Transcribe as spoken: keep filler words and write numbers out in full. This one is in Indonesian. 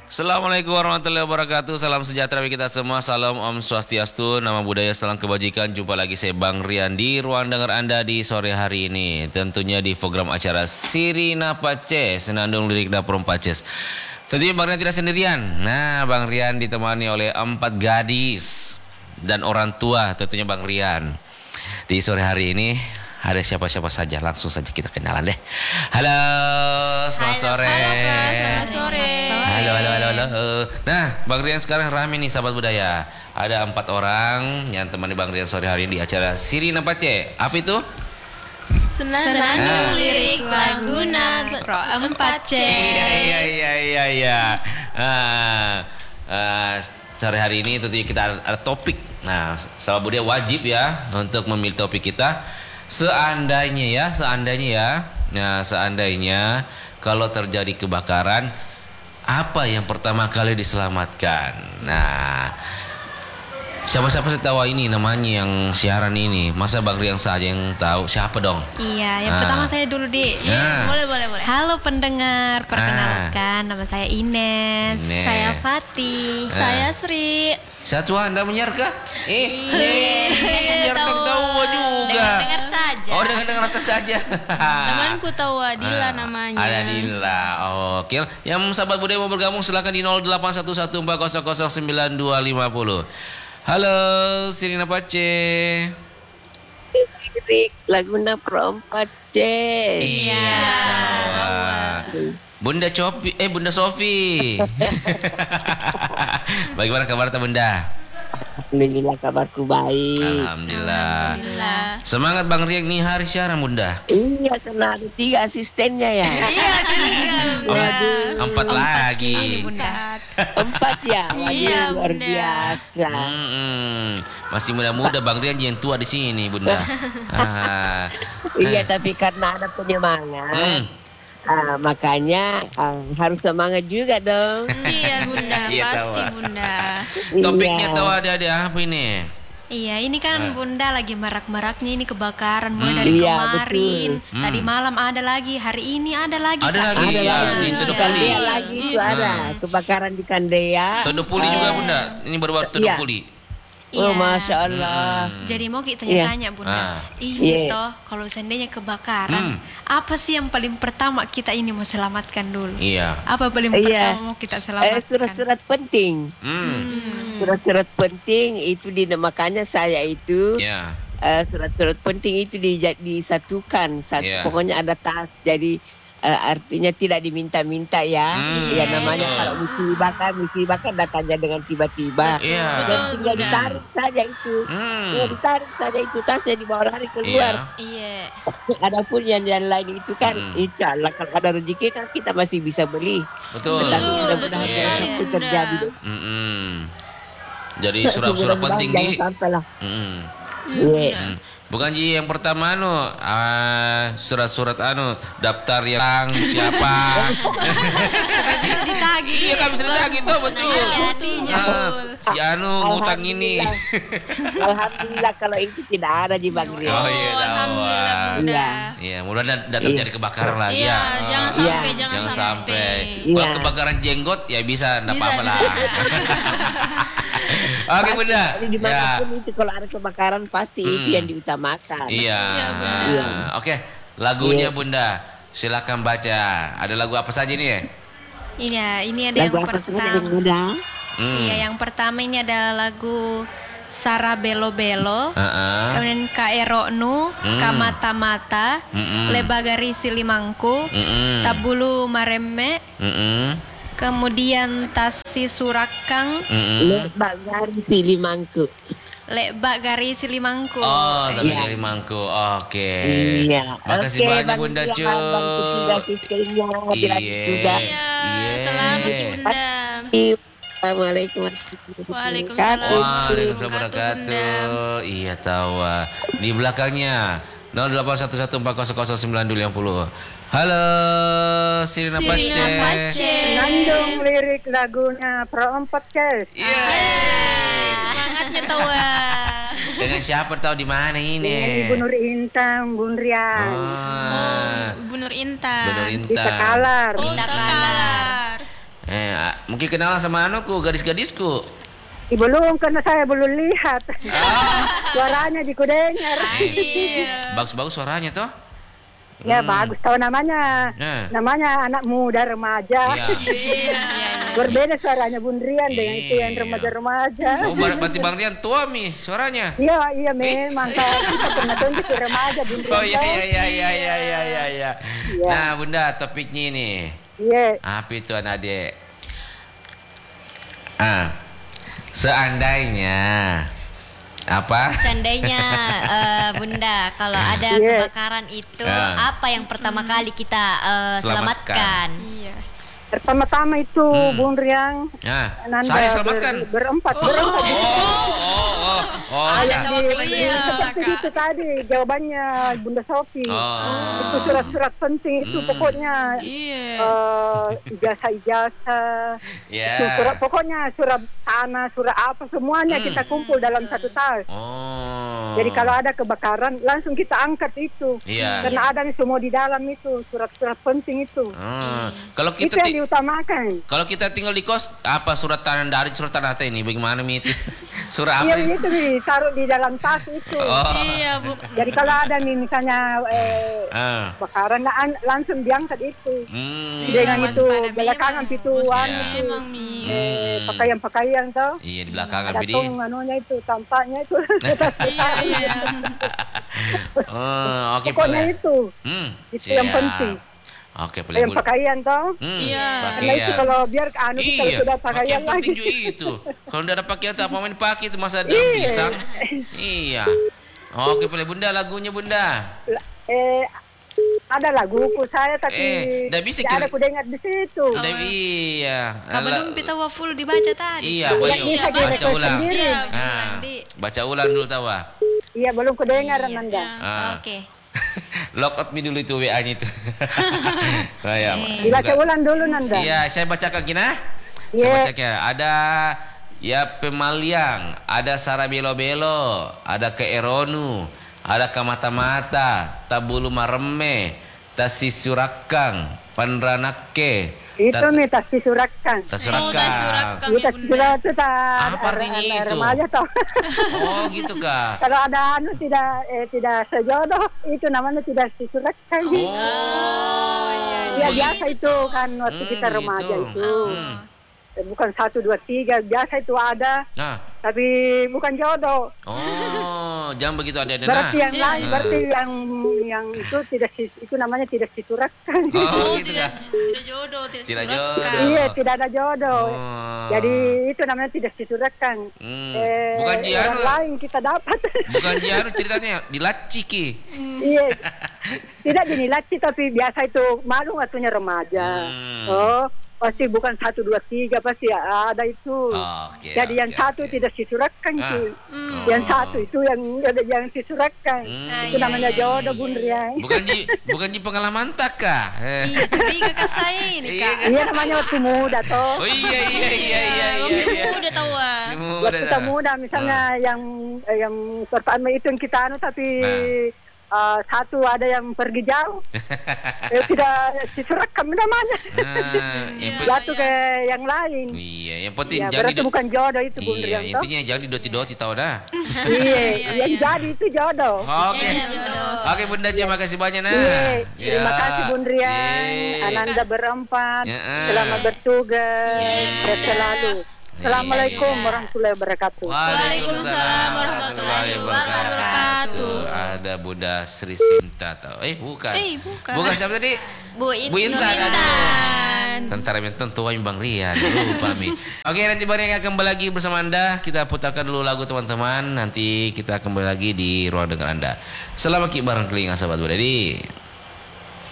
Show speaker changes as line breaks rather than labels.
Assalamualaikum warahmatullahi wabarakatuh. Salam sejahtera bagi kita semua. Salam Om Swastiastu, nama budaya, salam kebajikan. Jumpa lagi saya Bang Rian di ruang dengar Anda di sore hari ini. Tentunya di program acara Sirina Paces, Senandung Lirik Dapur Paces. Tentunya Bang Rian tidak sendirian. Nah, Bang Rian ditemani oleh empat gadis dan orang tua tentunya Bang Rian. Di sore hari ini ada siapa-siapa saja, langsung saja kita kenalan deh. Halo, selamat
halo,
sore.
Halo, selamat sore.
Halo, halo, halo, halo. Nah, Bang Rian sekarang rame nih sahabat budaya. Ada empat orang yang temani Bang Rian sore hari ini di acara Sirina Pace. Apa itu?
Senandung
Ah.
lirik laguna pro empat C.
Iya, iya, iya, iya, iya. Ah, ah, sore hari ini tentunya kita ada, ada topik. Nah, sahabat budaya wajib ya untuk memilih topik kita. Seandainya ya, seandainya ya, nah seandainya kalau terjadi kebakaran, apa yang pertama kali diselamatkan? Nah, siapa-siapa saya tahu ini namanya yang siaran ini. Masa Bang Rian saja yang tahu? Siapa dong?
Iya, yang
Ah.
pertama saya dulu di.
Nah.
Boleh, boleh, boleh.
Halo pendengar, perkenalkan nama saya Ines.
Ines.
Saya Fatih.
Ah.
Saya Sri.
Satu Anda menyiar kah? Eh,
Iya,
menyiar
tahu.
tahu juga.
Dengar-dengar saja.
Oh, dengar-dengar saja.
Temanku tahu Adila
Ah,
namanya.
Ada Adila. Oke. Yang sahabat budaya mau bergabung silakan di nol delapan satu satu empat nol nol sembilan dua lima nol. Halo, Sirina Pace.
Lirik Laguna Perempat C.
Iya. Wah. Bunda Copi, eh Bunda Sofi. Bagaimana kabar Bunda?
Alhamdulillah kabarku baik.
Alhamdulillah.
Alhamdulillah.
Semangat Bang Rian nih hari siaran Bunda.
Iya, karena ada tiga asistennya ya.
Iya, tiga.
Oh, empat lagi.
Bunda.
Empat ya. Wah,
Iya,
luar
Bunda.
biasa.
Mm-mm. Masih muda-muda Bang Rian yang tua di sini Bunda. Ah.
Iya, tapi karena ada penyemangat,
Hmm.
ah, makanya ah, harus semangat juga dong.
Iya, Bunda.
Iya,
Pasti,
tahu.
Bunda.
Topiknya
Iya.
tahu ada-ada apa ini?
Iya, ini kan
Ah.
Bunda lagi merak-meraknya ini kebakaran mulai
Hmm.
dari
Iya,
kemarin.
betul.
Hmm.
Tadi malam ada lagi, hari ini ada lagi.
Ada
Kak.
lagi,
Ada
iya,
lagi,
di
di
Todopuli.
Kandea lagi itu ada kebakaran di Kandea.
Todopuli juga Bunda. Ini baru-baru
Iya.
Todopuli.
Oh,
Iya.
masya Allah.
Jadi mau kita tanya-tanya Bunda,
Ah.
ini
Iya.
toh kalau seandainya kebakaran, apa sih yang paling pertama kita ini mau selamatkan dulu?
Iya.
Apa paling
Iya.
pertama mau kita
Eh,
selamatkan?
surat-surat penting.
Hmm.
Surat-surat penting itu dinamakannya saya itu
Ya.
eh, surat-surat penting itu dija- disatukan. Satu,
Iya.
Pokoknya ada tas. Jadi eh, artinya tidak diminta-minta ya.
Hmm,
Ya namanya
betul.
kalau musibah kan musibah kan datangnya dengan tiba-tiba.
Iya.
Betul,
Dan tinggal
Bunda.
ditarik saja itu.
Hmm.
Ya, ditarik saja itu tasnya dibawa lari keluar.
Iya.
Iya.
Adapun yang yang lain itu kan,
Hmm.
insya Allah kalau ada rezeki kan kita masih bisa beli.
Betul.
Tetapi
Betul,
mudah-mudahan
betul
jangan
sekali,
sampai
Bunda.
terjadi.
Mm-mm. Jadi surat-surat
Mudah-mudahan
penting di.
jangan sampai lah.
Mm-mm.
Iya.
Hmm. Bukan Ji yang pertama anu ah, surat-surat anu daftar yang siapa.
Bisa ditagih.
Iya kan bisa ditagih tuh betul.
Hatinya,
Ah,
betul.
si anu ngutang ini.
Alhamdulillah. Alhamdulillah kalau itu tidak ada di Bang Ria.
Oh iya tahu.
Alhamdulillah,
ah.
Bunda.
Iya.
Iya, mudah-mudahan tidak terjadi kebakaran lagi
Iya,
ya.
jangan
Ah.
sampai,
Iya.
jangan,
Jangan
sampai.
sampai.
Iya.
Kalau kebakaran jenggot ya bisa, enggak
Bisa,
apa-apa lah.
bisa.
Oke Bunda.
Jadi
Ya.
dimanapun itu kalau ada kebakaran pasti itu
Hmm.
yang diutamakan.
Iya.
Iya, Bunda.
Ah,
Iya.
Oke, lagunya
Iya.
Bunda. Silakan baca. Ada lagu apa saja nih ya?
Ini ya, ini ada
Lagu
yang
apa saja yang
pertama.
muda?
Hmm.
Iya, yang pertama ini ada lagu Sara Belo Belo.
Heeh.
Kemudian Ka Eroknu,
Hmm.
Ka Mata Mata,
Mm-mm.
Lebagari Silimangku,
Mm-mm.
Tabulu Mareme,
Mm-mm.
kemudian Tasi Surakang,
Mm-mm.
Lebak Gari Silimangku.
Lebak Gari Silimangku.
Oh, tapi
Iya.
dari Mangku. Oke.
Iya.
Makasih
Oke,
banyak
Bang
Bunda
Ria,
Cu.
Bang Ketiga sistemnya, hati-hati
Iya.
juga.
Iya,
Iya.
selamat Ki Bunda.
Assalamualaikum warahmatullahi
Waalaikumsalam.
wabarakatuh.
Waalaikumsalam
Wabarakatuh,
wabarakatuh. Iya tahu. ah. Di belakangnya nol delapan satu satu empat nol nol sembilan dua lima nol. Halo, Sirina
Sirina
Pace.
Pace.
Nandung lirik lagunya Pro empat Kes.
Iya.
Semangatnya tahu. ah.
Dengan siapa tahu di mana ini?
Ibu Nur Intan, Bun Rian.
Oh,
Ibu Nur Intan.
Bener
Di
Intan.
Tekalar.
Oh,
Takalar.
Takalar.
Eh, mungkin kenalan sama anuku, gadis-gadisku.
Ih, belum karena saya belum lihat.
Ah.
Suaranya di kudengar.
Iya.
Bagus-bagus suaranya toh.
Ya bagus tahu namanya.
Nah.
Namanya anak muda remaja.
Iya.
Iya.
Berbeda suaranya Bun Rian dengan itu yang
Iya.
remaja-remaja.
Oh, ber- berarti Bang Rian tua mi suaranya.
Iya, iya memang kan kita pernah tunjuk ke remaja Bun Rian.
Oh iya
toh.
iya iya iya iya iya iya. iya.
Iya.
Nah, Bunda, topiknya ini.
Iya.
Apa itu anak adik? Ah. Seandainya apa?
Seandainya eh, Bunda, kalau ada
Iya.
kebakaran itu,
Ah.
apa yang pertama kali kita eh,
Selamatkan.
selamatkan?
Iya.
Pertama-tama itu
Hmm.
Bun Rian.
Nah,
Nanda
saya
ber-
selamatkan.
berempat, berempat.
Oh, oh, oh, oh,
Ayah
ya.
di,
Iya,
seperti
Kak.
itu tadi jawabannya Bunda Sofi.
Oh.
Itu surat-surat penting itu
Hmm.
pokoknya
Iya.
eh, ijazah-ijazah.
Ya.
Itu surat, pokoknya surat tanah, surat apa semuanya
Hmm.
kita kumpul dalam satu tas.
Oh.
Jadi kalau ada kebakaran langsung kita angkat itu.
Iya.
Karena ada nih semua di dalam itu surat-surat penting itu.
Ah. Kalau
Itu
kita
yang
ti-
diutamakan.
kalau kita tinggal di kos, apa surat tanah dari surat tanah teh ini? Bagaimana mi itu? Surat
Iya
apa ini?
itu ditaruh di dalam tas itu.
Oh.
Iya, Bu.
Jadi kalau ada nih misalnya eh,
Ah.
kebakaran la- langsung diangkat itu.
Hmm.
Dengan itu
waspada
belakangan
memang.
pituan
Iya.
itu.
Emang Mi.
Eh, pakaian-pakaian tuh.
Iya di belakangan
Ada
Bidi.
tong anunya itu tampaknya itu.
Iya, iya.
Oh, oke
Pokoknya
boleh.
itu.
Hmm.
Itu yang
siap.
penting.
Oke, boleh
Yang
Bun.
pakaian toh.
Hmm,
Iya.
Karena itu kalau biar anu kita
Iya,
sudah
pakaian
pakaian lagi.
penting juga itu. Kalau udah ada pakaian tuh apa main pakai itu masa daun
Iya.
pisang. Iya. Oke, boleh Bunda lagunya Bunda.
Eh ada laguku saya tapi
Eh, nggak bisa
tidak ada
kira-
ku dengar di situ.
Udah iya.
Kapan pita waful dibaca tadi?
Iya, boleh.
Bisa
Baca
direkod
ulang.
sendiri.
Iya,
Ah,
Di.
baca ulang dulu tawa.
Iya belum ku dengar Nanda.
Ah.
Oke.
Logout me dulu itu W A-nya itu. Oh, ya.
Dibaca ulang dulu Nanda.
Iya, saya bacakan kina.
Iya.
Saya bacakan. Ada ya Pemaliang, ada Sarabelo-belo, ada Keeronu, ada Kamata-mata, Tabulu Mareme, Tasisurakang, Panranake.
Itu
Ta-
nih tas disuratkan.
Oh,
Tasurakang.
tas surakang
Itu
ya,
tas
Bunda.
surat itu tak
Apa artinya itu?
remaja toh.
Oh, gitu kah?
Kalau ada anu tidak eh, tidak sejodoh itu namanya tidak disuratkan.
Oh,
Ya biasa itu kan waktu
Hmm,
kita remaja
gitu.
itu.
Hmm.
Eh, Bukan satu dua tiga biasa itu ada
Nah,
tapi bukan jodoh.
oh, jangan begitu ada ada.
Berarti yang
Nah.
lain, berarti yang yang itu tidak dis- itu namanya tidak disuratkan.
Oh,
Oh,
gitu
tidak,
kah?
tidak jodoh, tidak,
Tidak
suratkan.
jodoh.
Iya, tidak ada jodoh.
Oh.
Jadi itu namanya tidak disuratkan.
Hmm.
Eh,
Bukan
orang
Jianu.
lain kita dapat.
Bukan Jianu ceritanya dilaci ki.
Iya. Tidak dinilai tapi biasa itu malu waktunya remaja.
Hmm.
Oh, pasti bukan satu dua tiga pasti ada itu.
Oke,
Jadi yang
oke,
satu
oke.
tidak disuratkan
Ah.
cuy.
Oh.
Yang satu itu yang yang disuratkan.
Hmm.
Itu namanya jodoh Bun Rian.
Bukan ji, bukan ji pengalaman tak kah? Eh.
Iya, tapi kakak saya ini
Iya.
kak.
Iya namanya waktu muda toh.
Oh iya iya iya iya iya.
Waktu
iya.
muda tahu ah.
Si muda
Waktu kita
dah.
muda misalnya yang eh, yang pertama itu yang kita anu tapi eh, satu ada yang pergi jauh. eh, tidak disuratkan namanya.
Ah, yang pe-
Jatuh ke yang lain.
Iya, yang penting
Ya,
jangan
berarti
di
bukan jodoh itu Bun
Iya,
Rian toh.
intinya jangan didoti-doti tahu dah.
Iya, yang jadi itu jodoh.
Oke.
Iya, betul.
Oke Bunda, terima kasih banyak nah.
Iya, terima
Ya.
kasih Bun Rian,
Iya.
Ananda berempat,
Ya, ah.
selamat bertugas,
Iya.
sehat selalu. Assalamualaikum warahmatullahi wabarakatuh.
Waalaikumsalam warahmatullahi wabarakatuh.
Ada Bunda Sri Sinta tahu. Eh bukan.
Eh, bukan.
Bukan siapa tadi?
Bu Intan.
Bu Intan.
Intan.
Tentara Menton tua yang Bang Rian. Lupa mi. Oke, nanti Bang Rian akan kembali lagi bersama Anda. Kita putarkan dulu lagu teman-teman. Nanti kita kembali lagi di ruang dengar Anda. Selamat ki bareng kelinga sahabat Budadi.